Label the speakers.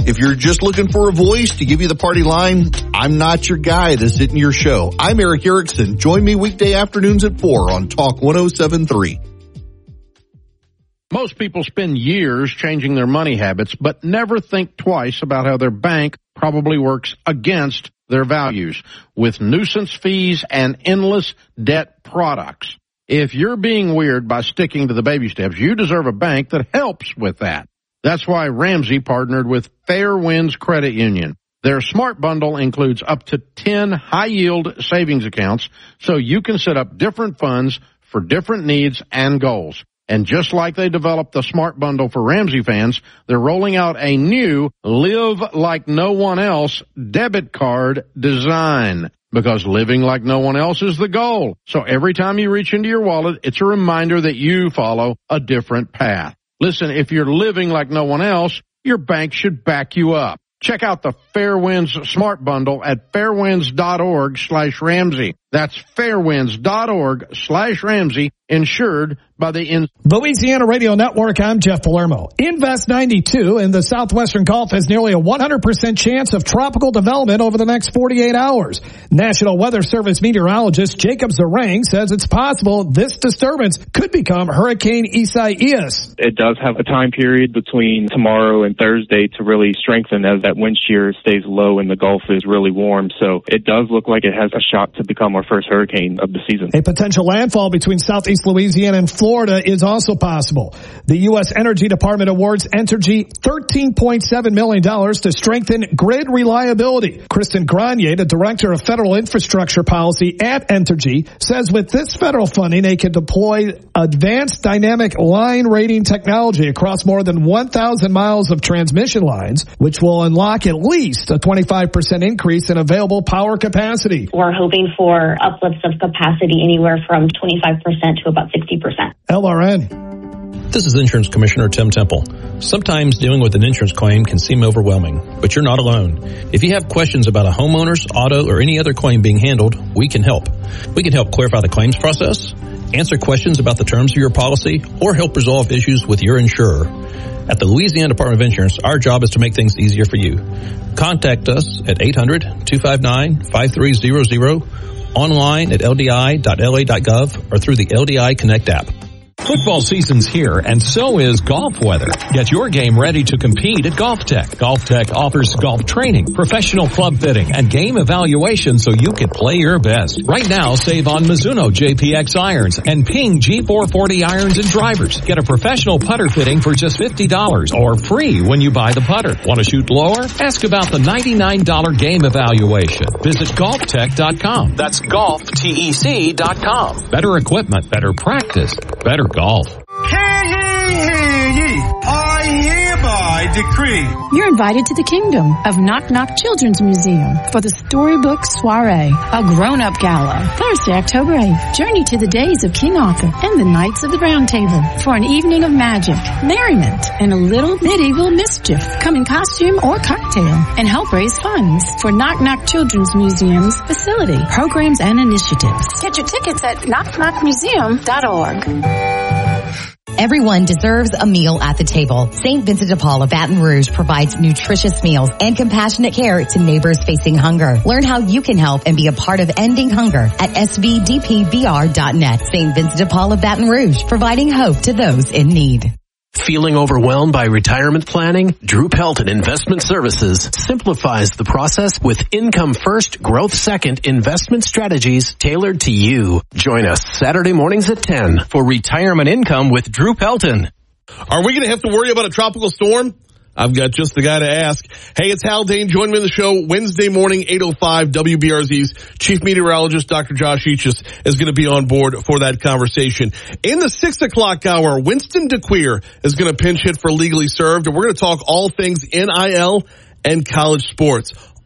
Speaker 1: If you're just looking for a voice to give you the party line, I'm not your guy to sit in your show. I'm Eric Erickson. Join me weekday afternoons at 4 on Talk 107.3.
Speaker 2: Most people spend years changing their money habits, but never think twice about how their bank probably works against their values with nuisance fees and endless debt products. If you're being weird by sticking to the baby steps, you deserve a bank that helps with that. That's why Ramsey partnered with Fair Winds Credit Union. Their Smart Bundle includes up to 10 high-yield savings accounts, so you can set up different funds for different needs and goals. And just like they developed the Smart Bundle for Ramsey fans, they're rolling out a new Live Like No One Else debit card design. Because living like no one else is the goal. So every time you reach into your wallet, it's a reminder that you follow a different path. Listen, if you're living like no one else, your bank should back you up. Check out the Fairwinds Smart Bundle at fairwinds.org/Ramsey. That's fairwinds.org/Ramsey, insured by the
Speaker 3: Louisiana Radio Network. I'm Jeff Palermo. Invest 92 in the Southwestern Gulf has nearly a 100% chance of tropical development over the next 48 hours. National Weather Service meteorologist Jacob Zarang says it's possible this disturbance could become Hurricane Isaias.
Speaker 4: It does have a time period between tomorrow and Thursday to really strengthen as that wind shear stays low and the Gulf is really warm. So it does look like it has a shot to become our first hurricane of the season.
Speaker 3: A potential landfall between southeast Louisiana and Florida is also possible. The U.S. Energy Department awards Entergy $13.7 million to strengthen grid reliability. Kristen Grenier, the Director of Federal Infrastructure Policy at Entergy, says with this federal funding, they can deploy advanced dynamic line rating technology across more than 1,000 miles of transmission lines, which will unlock at least a 25% increase in available power capacity.
Speaker 5: We're hoping for uplifts of capacity anywhere from 25% to about 60%.
Speaker 3: LRN.
Speaker 6: This is Insurance Commissioner Tim Temple. Sometimes dealing with an insurance claim can seem overwhelming, but you're not alone. If you have questions about a homeowner's, auto, or any other claim being handled, we can help. We can help clarify the claims process, answer questions about the terms of your policy, or help resolve issues with your insurer. At the Louisiana Department of Insurance, our job is to make things easier for you. Contact us at 800-259-5300, online at ldi.la.gov, or through the LDI Connect app.
Speaker 7: Football season's here, and so is golf weather. Get your game ready to compete at GolfTech. GolfTech offers golf training, professional club fitting, and game evaluation so you can play your best. Right now, save on Mizuno JPX irons and Ping G440 irons and drivers. Get a professional putter fitting for just $50 or free when you buy the putter. Want to shoot lower? Ask about the $99 game evaluation. Visit golftech.com. That's golftec.com. Better equipment, better practice, better golf.
Speaker 8: Hear ye, hear ye. I hereby decree.
Speaker 9: You're invited to the kingdom of Knock Knock Children's Museum for the Storybook Soiree, a grown-up gala. Thursday, October 8th. Journey to the days of King Arthur and the Knights of the Round Table for an evening of magic, merriment, and a little medieval mischief. Come in costume or cocktail and help raise funds for Knock Knock Children's Museum's facility, programs, and initiatives. Get your tickets at knockknockmuseum.org.
Speaker 10: Everyone deserves a meal at the table. St. Vincent de Paul of Baton Rouge provides nutritious meals and compassionate care to neighbors facing hunger. Learn how you can help and be a part of ending hunger at svdpbr.net. St. Vincent de Paul of Baton Rouge, providing hope to those in need.
Speaker 11: Feeling overwhelmed by retirement planning? Drew Pelton Investment Services simplifies the process with income first, growth second investment strategies tailored to you. Join us Saturday mornings at 10 for Retirement Income with Drew Pelton.
Speaker 12: Are we going to have to worry about a tropical storm? I've got just the guy to ask. Hey, it's Hal Dane. Join me on the show Wednesday morning, 8:05. WBRZ's chief meteorologist, Dr. Josh Eachus, is going to be on board for that conversation. In the 6 o'clock hour, Winston DeQueer is going to pinch hit for Legally Served, and we're going to talk all things NIL and college sports.